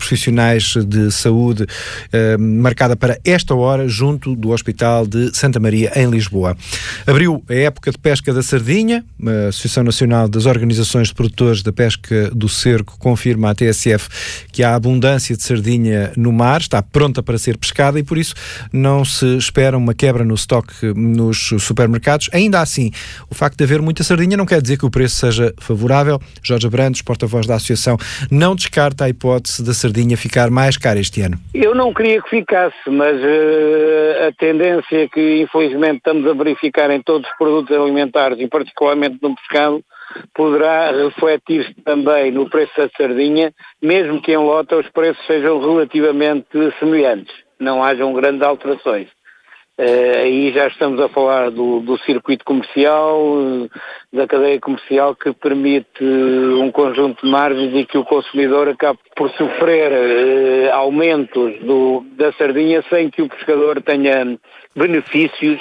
profissionais de saúde marcada para esta hora junto do Hospital de Santa Maria, em Lisboa. Abriu a época de pesca da sardinha. A Associação Nacional das Organizações de Produtores da Pesca do Cerco confirma à TSF que há abundância de sardinha no mar, está pronta para ser pescada e por isso não se espera uma quebra no estoque nos supermercados. Ainda assim, o facto de haver muita sardinha não quer dizer que o preço seja favorável. Jorge Abrantes, porta-voz da Associação, não descarta a hipótese da sardinha ficar mais cara este ano. Eu não queria que ficasse, mas a tendência que infelizmente estamos a verificar em todos os produtos alimentares e particularmente no pescado poderá refletir-se também no preço da sardinha, mesmo que em lota os preços sejam relativamente semelhantes, não hajam grandes alterações. Aí já estamos a falar do circuito comercial, da cadeia comercial que permite um conjunto de margens e que o consumidor acaba por sofrer aumentos da sardinha sem que o pescador tenha benefícios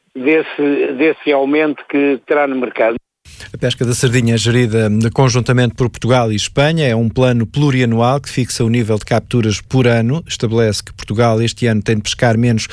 desse aumento que terá no mercado. A pesca da sardinha é gerida conjuntamente por Portugal e Espanha. É um plano plurianual que fixa o nível de capturas por ano. Estabelece que Portugal este ano tem de pescar menos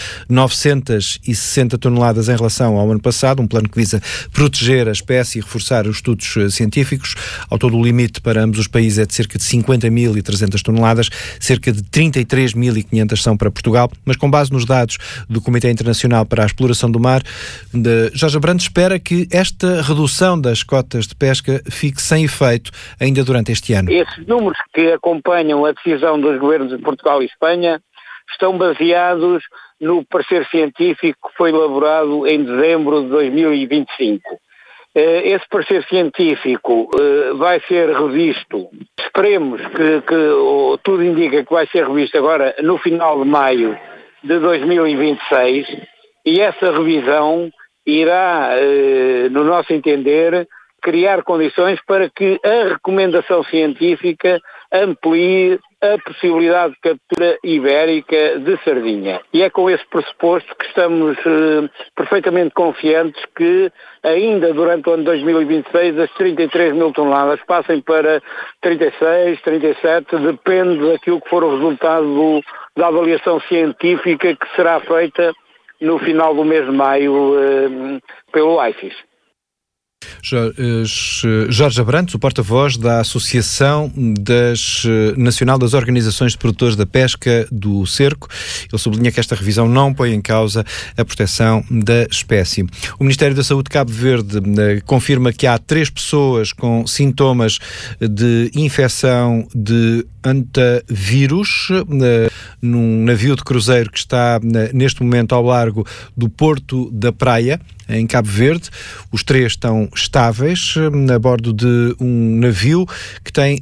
960 toneladas em relação ao ano passado. Um plano que visa proteger a espécie e reforçar os estudos científicos. Ao todo, o limite para ambos os países é de cerca de 50.300 toneladas. Cerca de 33.500 são para Portugal. Mas com base nos dados do Comitê Internacional para a Exploração do Mar, Jorge Abrantes espera que esta redução das cotas de pesca fique sem efeito ainda durante este ano. Esses números que acompanham a decisão dos governos de Portugal e Espanha estão baseados no parecer científico que foi elaborado em dezembro de 2025. Esse parecer científico vai ser revisto, esperemos que tudo indica que vai ser revisto agora no final de maio de 2026 e essa revisão irá, no nosso entender, criar condições para que a recomendação científica amplie a possibilidade de captura ibérica de sardinha. E é com esse pressuposto que estamos perfeitamente confiantes que ainda durante o ano 2026 as 33 mil toneladas passem para 36, 37, depende daquilo que for o resultado da avaliação científica que será feita no final do mês de maio pelo ICES. Jorge Abrantes, o porta-voz da Associação Nacional das Organizações de Produtores da Pesca do Cerco. Ele sublinha que esta revisão não põe em causa a proteção da espécie. O Ministério da Saúde de Cabo Verde confirma que há 3 pessoas com sintomas de infecção de hantavírus num navio de cruzeiro que está neste momento ao largo do Porto da Praia, em Cabo Verde. Os 3 estão estáveis a bordo de um navio que tem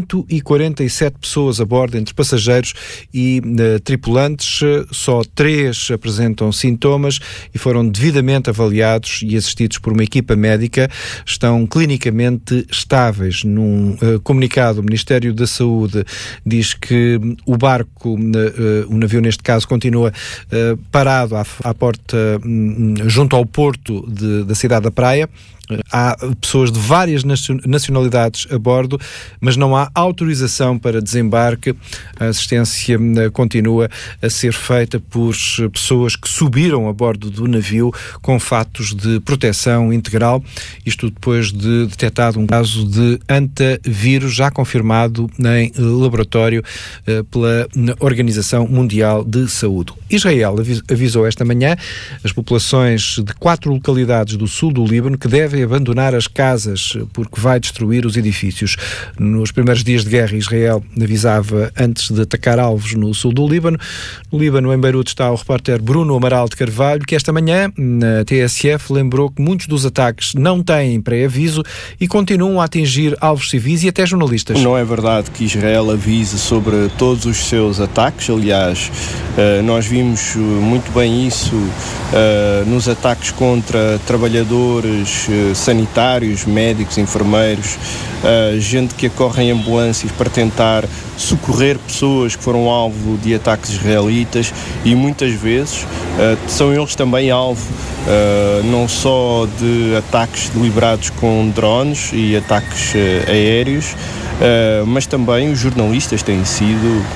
147 pessoas a bordo, entre passageiros e tripulantes. Só 3 apresentam sintomas e foram devidamente avaliados e assistidos por uma equipa médica. Estão clinicamente estáveis. Num comunicado, o Ministério da Saúde diz que o barco, o navio neste caso, continua parado à porta junto ao porto da cidade da Praia. Há pessoas de várias nacionalidades a bordo, mas não há autorização para desembarque. A assistência continua a ser feita por pessoas que subiram a bordo do navio com fatos de proteção integral. Isto depois de detectado um caso de hantavírus já confirmado em laboratório pela Organização Mundial de Saúde. Israel avisou esta manhã as populações de 4 localidades do sul do Líbano que devem abandonar as casas porque vai destruir os edifícios. Nos primeiros dias de guerra, Israel avisava antes de atacar alvos no sul do Líbano. No Líbano, em Beirute, está o repórter Bruno Amaral de Carvalho, que esta manhã, na TSF, lembrou que muitos dos ataques não têm pré-aviso e continuam a atingir alvos civis e até jornalistas. Não é verdade que Israel avise sobre todos os seus ataques. Aliás, nós vimos muito bem isso nos ataques contra trabalhadores sanitários, médicos, enfermeiros, gente que acorre em ambulâncias para tentar socorrer pessoas que foram alvo de ataques israelitas e muitas vezes são eles também alvo não só de ataques deliberados com drones e ataques aéreos, mas também os jornalistas têm sido